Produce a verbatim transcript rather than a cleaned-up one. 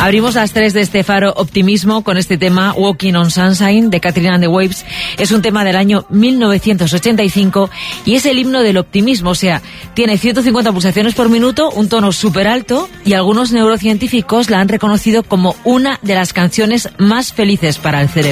Abrimos las tres de este Faro Optimismo con este tema Walking on Sunshine de Katrina and the Waves. Es un tema del año mil novecientos ochenta y cinco y es el himno del optimismo, o sea, tiene ciento cincuenta pulsaciones por minuto, un tono súper alto y algunos neurocientíficos la han reconocido como una de las canciones más felices para el cerebro.